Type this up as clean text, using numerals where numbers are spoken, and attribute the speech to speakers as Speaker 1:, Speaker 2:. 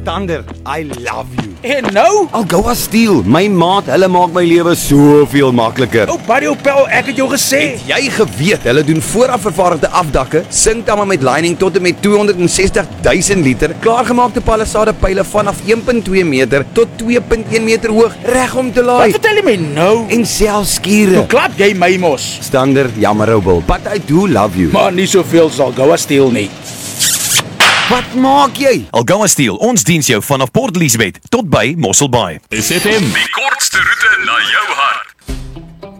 Speaker 1: Stander, I love you.
Speaker 2: En nou?
Speaker 1: Algoa Steel, my maat, hulle maak my lewe soveel makliker.
Speaker 2: Ou Barry Opel, ek het jou gesê.
Speaker 1: Jy geweet, hulle doen vooraf vervaardigde afdakke, sinkdamme met lining tot en met 260,000 liter, klaargemaakte palisade pyle vanaf 1.2 meter tot 2.1 meter hoog, reg om te laai.
Speaker 2: Wat vertel jy my nou?
Speaker 1: En selfs skure.
Speaker 2: Hoe klap jy my mos?
Speaker 1: Stander, jammer ou Bill, but I do love you.
Speaker 2: Maar nie soveel sal Algoa Steel nie.
Speaker 1: Wat maak jy?
Speaker 3: Algoa Steel, ons diens jou vanaf Port Elizabeth tot by Mossel Bay.
Speaker 4: SFM, die kortste roete na jou hart.